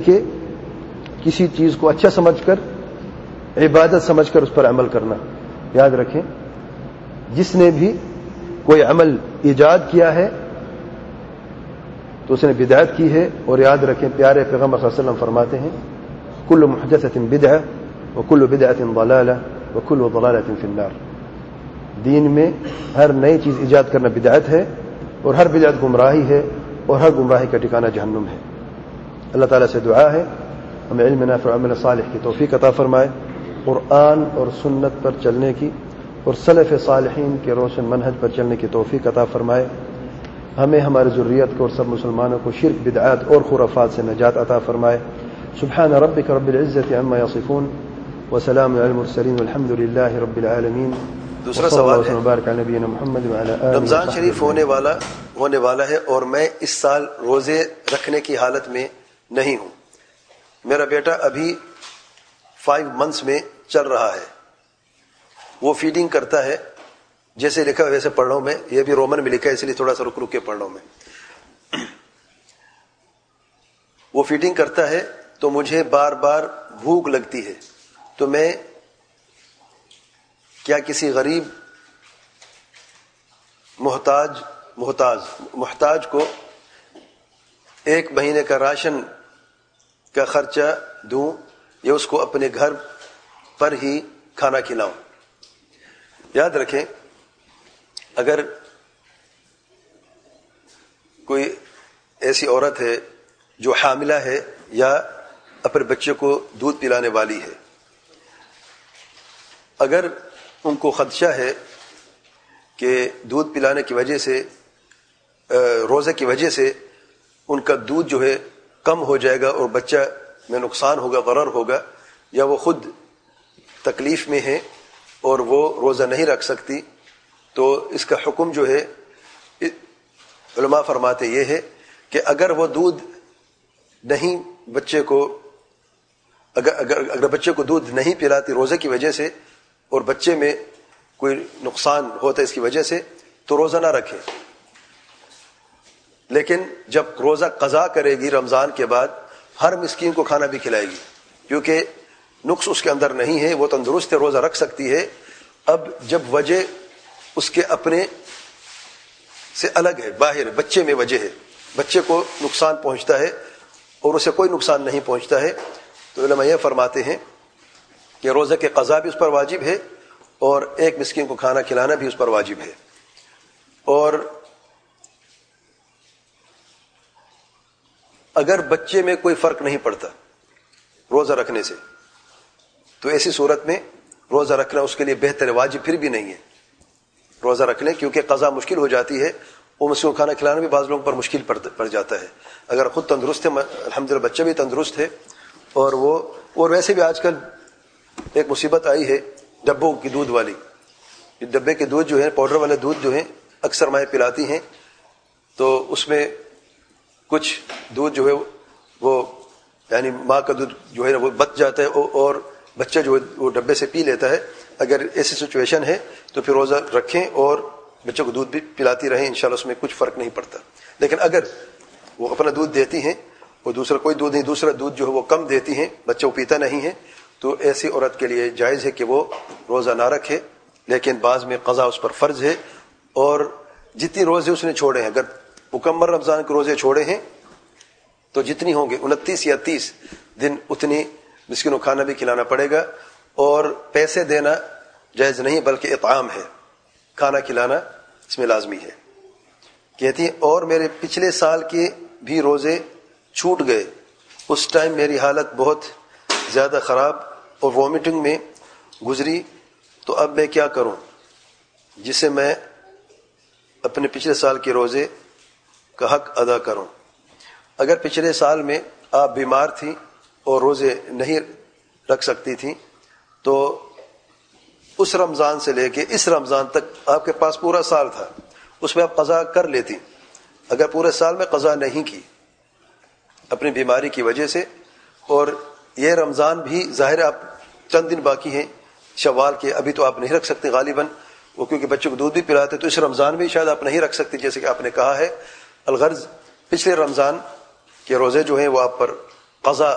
کہ کسی چیز کو اچھا سمجھ کر، عبادت سمجھ کر اس پر عمل کرنا. یاد رکھیں، جس نے بھی کوئی عمل ایجاد کیا ہے تو اس نے بدعت کی ہے. اور یاد رکھیں پیارے پیغمبر صلی اللہ علیہ وسلم فرماتے ہیں کل محدثۃ بدعہ وکل بدعۃ ضلالہ وکل ضلالۃ فی النار. دین میں ہر نئی چیز ایجاد کرنا بدعت ہے، اور ہر بدعت گمراہی ہے، اور ہر گمراہی کا ٹھکانہ جہنم ہے. اللہ تعالیٰ سے دعا ہے ہمیں علم نافع و عمل صالح کی توفیق عطا فرمائے، قرآن اور سنت پر چلنے کی اور سلف صالحین کے روشن منہج پر چلنے کی توفیق عطا فرمائے. ہمیں ہماری ذریت کو اور سب مسلمانوں کو شرک، بدعات اور خرافات سے نجات عطا فرمائے. سبحان ربک رب العزة عما یصفون وسلام علی المرسلین والحمد للہ رب العالمین. دوسرا سوال ہے، رمضان شریف ہونے والا ہے اور میں اس سال روزے رکھنے کی حالت میں نہیں ہوں. میرا بیٹا ابھی 5 months میں چل رہا ہے. وہ فیڈنگ کرتا ہے، جیسے لکھا ویسے پڑھ رہا ہوں میں. یہ بھی رومن میں لکھا ہے اس لیے تھوڑا سا رک کے پڑھ رہا ہوں میں. وہ فیڈنگ کرتا ہے تو مجھے بار بار بھوک لگتی ہے، تو میں کیا کسی غریب محتاج کو 1 مہینے کا راشن کا خرچہ دوں یا اس کو اپنے گھر پر ہی کھانا کھلاؤں؟ یاد رکھیں، اگر کوئی ایسی عورت ہے جو حاملہ ہے یا اپنے بچے کو دودھ پلانے والی ہے، اگر ان کو خدشہ ہے کہ دودھ پلانے کی وجہ سے، روزے کی وجہ سے ان کا دودھ جو ہے کم ہو جائے گا اور بچہ میں نقصان ہوگا، ضرر ہوگا، یا وہ خود تکلیف میں ہے اور وہ روزہ نہیں رکھ سکتی، تو اس کا حکم جو ہے علماء فرماتے یہ ہے کہ اگر وہ دودھ نہیں اگر بچے کو دودھ نہیں پلاتی روزے کی وجہ سے اور بچے میں کوئی نقصان ہوتا ہے اس کی وجہ سے، تو روزہ نہ رکھے. لیکن جب روزہ قضا کرے گی رمضان کے بعد، ہر مسکین کو کھانا بھی کھلائے گی، کیونکہ نقص اس کے اندر نہیں ہے، وہ تندرست ہے، روزہ رکھ سکتی ہے. اب جب وجہ اس کے اپنے سے الگ ہے، باہر بچے میں وجہ ہے، بچے کو نقصان پہنچتا ہے اور اسے کوئی نقصان نہیں پہنچتا ہے، تو علماء یہ فرماتے ہیں کہ روزہ کے قضا بھی اس پر واجب ہے اور 1 مسکین کو کھانا کھلانا بھی اس پر واجب ہے. اور اگر بچے میں کوئی فرق نہیں پڑتا روزہ رکھنے سے، تو ایسی صورت میں روزہ رکھنا اس کے لیے بہتر ہے، واجب پھر بھی نہیں ہے روزہ رکھنے، کیونکہ قضا مشکل ہو جاتی ہے. وہ مسکین کو کھانا کھلانا بھی بعض لوگوں پر مشکل پڑ جاتا ہے. اگر خود تندرست ہے، الحمدللہ بچہ بھی تندرست ہے، اور ویسے بھی آج کل ایک مصیبت آئی ہے ڈبوں کی دودھ والی. ڈبے کے دودھ جو ہے، پاؤڈر والے دودھ جو ہیں، اکثر مائیں پلاتی ہیں، تو اس میں کچھ دودھ جو ہے وہ یعنی ماں کا دودھ جو ہے وہ بچ جاتا ہے اور بچہ جو ہے وہ ڈبے سے پی لیتا ہے. اگر ایسی سچویشن ہے تو پھر روزہ رکھیں اور بچوں کو دودھ بھی پلاتی رہیں، انشاءاللہ اس میں کچھ فرق نہیں پڑتا. لیکن اگر وہ اپنا دودھ دیتی ہیں اور دوسرا کوئی دودھ نہیں، دوسرا دودھ جو ہے وہ کم دیتی ہیں، بچہ وہ پیتا نہیں ہے، تو ایسی عورت کے لیے جائز ہے کہ وہ روزہ نہ رکھے. لیکن بعض میں قضا اس پر فرض ہے، اور جتنی روزے اس نے چھوڑے ہیں، اگر مکمل رمضان کے روزے چھوڑے ہیں تو جتنی ہوں گے 29 یا 30 دن اتنی مسکینوں کو کھانا بھی کھلانا پڑے گا. اور پیسے دینا جائز نہیں بلکہ اطعام ہے، کھانا کھلانا اس میں لازمی ہے. کہتی ہیں اور میرے پچھلے سال کے بھی روزے چھوٹ گئے، اس ٹائم میری حالت بہت زیادہ خراب اور وامٹنگ میں گزری، تو اب میں کیا کروں جسے میں اپنے پچھلے سال کے روزے کا حق ادا کروں؟ اگر پچھلے سال میں آپ بیمار تھیں اور روزے نہیں رکھ سکتی تھیں، تو اس رمضان سے لے کے اس رمضان تک آپ کے پاس پورا سال تھا، اس میں آپ قضا کر لیتی. اگر پورے سال میں قضا نہیں کی اپنی بیماری کی وجہ سے، اور یہ رمضان بھی ظاہر آپ چند دن باقی ہیں شوال کے، ابھی تو آپ نہیں رکھ سکتے غالباً، وہ کیونکہ بچوں کو دودھ بھی پلاتے، تو اس رمضان میں شاید آپ نہیں رکھ سکتے جیسے کہ آپ نے کہا ہے. الغرض پچھلے رمضان کے روزے جو ہیں وہ آپ پر قضا